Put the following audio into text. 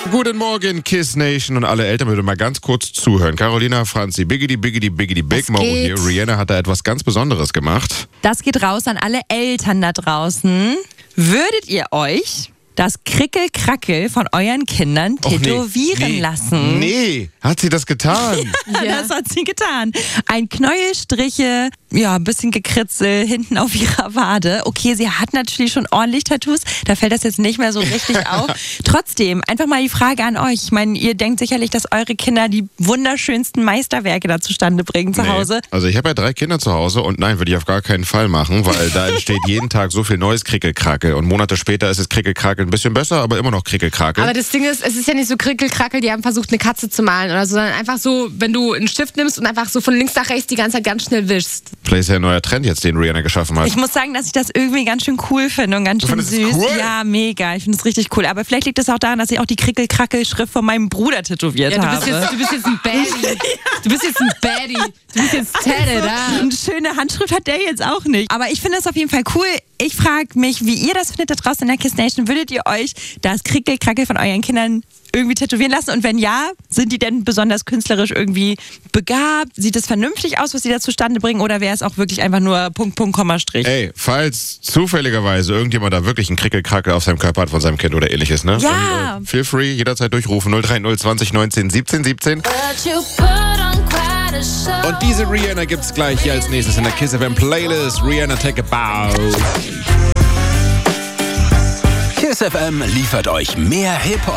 Guten Morgen, Kiss Nation und alle Eltern, bitte mal ganz kurz zuhören. Carolina, Franzi, Biggity, Big Mo hier. Rihanna hat da etwas ganz Besonderes gemacht. Das geht raus an alle Eltern da draußen. Würdet ihr euch das Krickel-Krackel von euren Kindern tätowieren lassen? Nee, hat sie das getan? Ja, das hat sie getan. Ein Knäuel, Striche, ja, ein bisschen Gekritzel hinten auf ihrer Wade. Okay, sie hat natürlich schon ordentlich Tattoos, da fällt das jetzt nicht mehr so richtig auf. Trotzdem, einfach mal die Frage an euch. Ich meine, ihr denkt sicherlich, dass eure Kinder die wunderschönsten Meisterwerke da zustande bringen zu Hause. Also ich habe ja 3 Kinder zu Hause und nein, würde ich auf gar keinen Fall machen, weil da entsteht jeden Tag so viel neues Krickel-Krackel und Monate später ist es Krickel-Krackel ein bisschen besser, aber immer noch Krickel-Krackel. Aber das Ding ist, es ist ja nicht so Krickel-Krackel, die haben versucht, eine Katze zu malen oder so, sondern einfach so, wenn du einen Stift nimmst und einfach so von links nach rechts die ganze Zeit ganz schnell wischst. Vielleicht ist ja ein neuer Trend jetzt, den Rihanna geschaffen hat. Ich muss sagen, dass ich das irgendwie ganz schön cool finde und ganz schön süß. Cool? Ja, mega. Ich finde es richtig cool. Aber vielleicht liegt es auch daran, dass ich auch die Krickel-Krackel-Schrift von meinem Bruder tätowiert habe. Du bist jetzt ein Baddie. Du bist jetzt ein Baddie. Du bist jetzt tatted, Eine schöne Handschrift hat der jetzt auch nicht. Aber ich finde es auf jeden Fall cool. Ich frage mich, wie ihr das findet da draußen in der Kiss Nation. Würdet ihr euch das Krickel-Krackel von euren Kindern irgendwie tätowieren lassen? Und wenn ja, sind die denn besonders künstlerisch irgendwie begabt? Sieht es vernünftig aus, was sie da zustande bringen? Oder wäre es auch wirklich einfach nur Punkt, Komma, Strich? Ey, falls zufälligerweise irgendjemand da wirklich einen Krickel-Krackel auf seinem Körper hat von seinem Kind oder ähnliches, ne? Ja. Dann, feel free, jederzeit durchrufen. 030 20 19 17 17. Und diese Rihanna gibt's gleich hier als nächstes in der Kiss FM Playlist. Rihanna, take a bow. Kiss FM liefert euch mehr Hip-Hop.